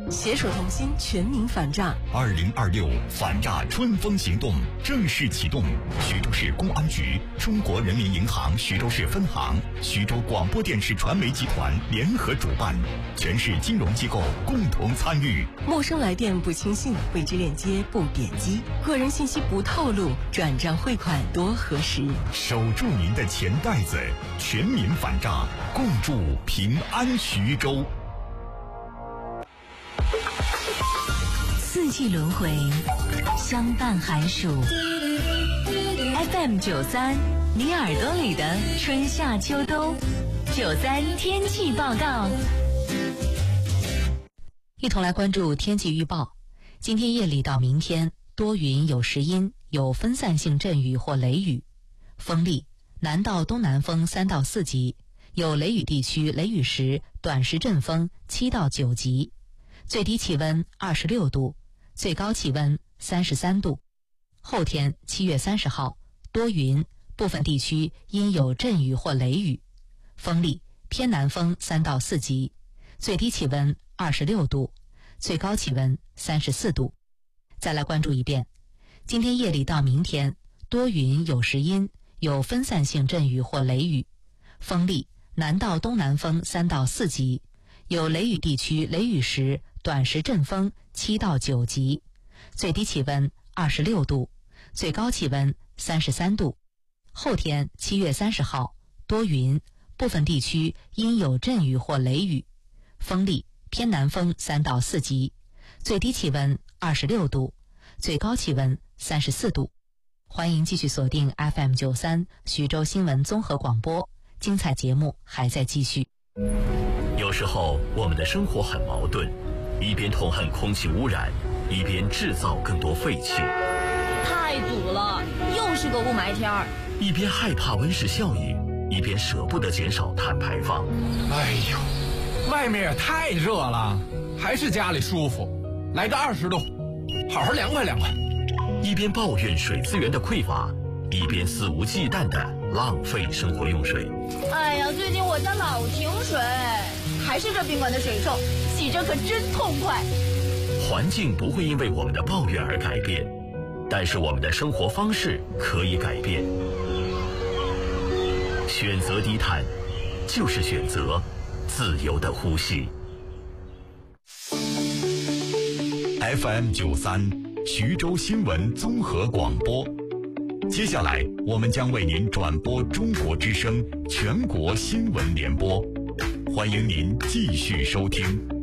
携手同心，全民反诈。 2026反诈春风行动正式启动，徐州市公安局、中国人民银行徐州市分行、徐州广播电视传媒集团联合主办，全市金融机构共同参与。 陌生来电不轻信，未知链接不点击，个人信息不透露，转账汇款多核实。 守住您的钱袋子，全民反诈，共筑平安徐州。 四季轮回，相伴寒暑。FM93，你耳朵里的春夏秋冬。93天气报告。一同来关注天气预报。今天夜里到明天，多云有时阴，有分散性阵雨或雷雨，风力南到东南风3到4级，有雷雨地区雷雨时短时阵风7到9级，最低气温26度，最高气温33度。后天7月30号多云，部分地区阴有阵雨或雷雨，风力偏南风3到4级，最低气温26度，最高气温34度。再来关注一遍，今天夜里到明天，多云有时阴，有分散性阵雨或雷雨，风力南到东南风3到4级，有雷雨地区雷雨时短时阵风7到9级，最低气温26度，最高气温33度。后天7月30号多云，部分地区阴有阵雨或雷雨，风力偏南风3到4级，最低气温26度，最高气温34度。欢迎继续锁定 FM93 徐州新闻综合广播，精彩节目还在继续。 有时候我们的生活很矛盾，一边痛恨空气污染，一边制造更多废气。 太堵了，又是个雾霾天儿。 一边害怕温室效应，一边舍不得减少碳排放。 哎呦，外面也太热了，还是家里舒服。来个20度，好好凉快凉快。 一边抱怨水资源的匮乏，一边肆无忌惮地浪费生活用水。 哎呀，最近我家老停水，还是这宾馆的水臭，洗着可真痛快。 环境不会因为我们的抱怨而改变，但是我们的生活方式可以改变。选择低碳，就是选择自由的呼吸。 FM93 徐州新闻综合广播，接下来我们将为您转播中国之声全国新闻联播，欢迎您继续收听。